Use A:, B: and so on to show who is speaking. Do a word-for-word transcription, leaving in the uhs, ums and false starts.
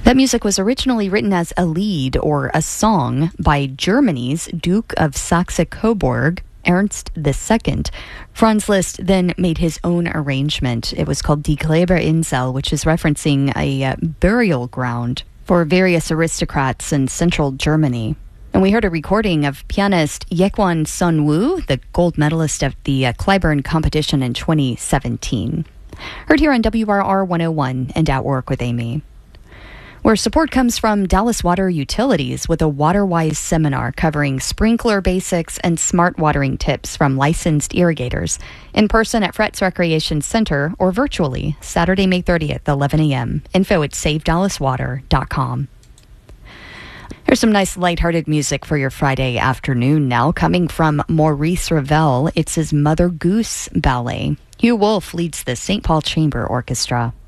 A: That music was originally written as a lied or a song by Germany's Duke of Saxe-Coburg, Ernst the Second. Franz Liszt then made his own arrangement. It was called Die Gräberinsel, which is referencing a uh, burial ground for various aristocrats in central Germany. And we heard a recording of pianist Yekwon Sun-woo, the gold medalist of the uh, Clyburn competition in twenty seventeen. Heard here on W R R one oh one and At Work with Amy. Where support comes from Dallas Water Utilities with a WaterWise seminar covering sprinkler basics and smart watering tips from licensed irrigators. In person at Fretz Recreation Center or virtually Saturday, May thirtieth, eleven a.m. Info at save dallas water dot com. Here's some nice lighthearted music for your Friday afternoon now, coming from Maurice Ravel. It's his Mother Goose Ballet. Hugh Wolf leads the Saint Paul Chamber Orchestra.